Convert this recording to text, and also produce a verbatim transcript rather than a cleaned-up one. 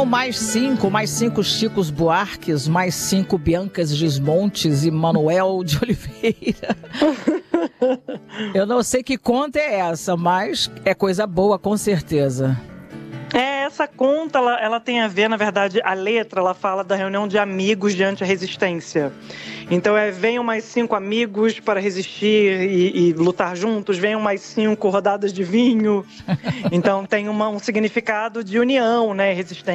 venham mais cinco, mais cinco Chicos Buarques, mais cinco Biancas Gismontes e Manuel de Oliveira. Eu não sei que conta é essa, mas é coisa boa, com certeza. É, essa conta, ela, ela tem a ver, na verdade, a letra, ela fala da reunião de amigos diante a resistência. Então, é, venham mais cinco amigos para resistir e, e lutar juntos, venham mais cinco rodadas de vinho. Então, tem uma, um significado de união, né, resistência.